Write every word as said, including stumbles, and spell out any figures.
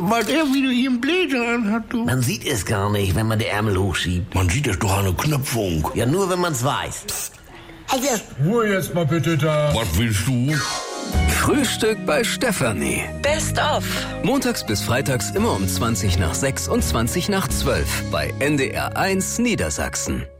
mal der, wie du hier einen Bläser anhat, du. Man sieht es gar nicht, wenn man die Ärmel hochschiebt. Man sieht es doch an der Knöpfung. Ja, nur wenn man's weiß. Also, Ruhe jetzt mal bitte da. Was willst du? Frühstück bei Stefanie. Best of. Montags bis freitags immer um zwanzig nach sechs und zwanzig nach zwölf bei N D R eins Niedersachsen.